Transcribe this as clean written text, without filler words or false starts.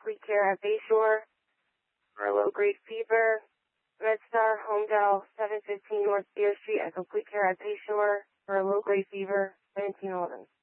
Complete Care at Bayshore for a low-grade fever. MedStar Home Dental, 715 North Deer Street at Complete Care at Bayshore for a low-grade fever, 1711.